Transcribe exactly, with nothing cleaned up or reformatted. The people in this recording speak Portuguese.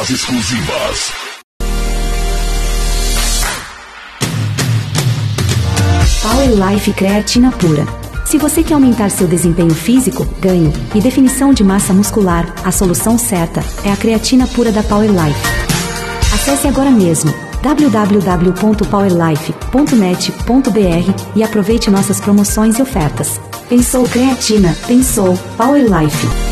As exclusivas. Power Life Creatina Pura. Se você quer aumentar seu desempenho físico, ganho e definição de massa muscular, a solução certa é a creatina pura da Power Life. Acesse agora mesmo w w w ponto power life ponto net ponto b r e aproveite nossas promoções e ofertas. Pensou creatina, pensou Power Life.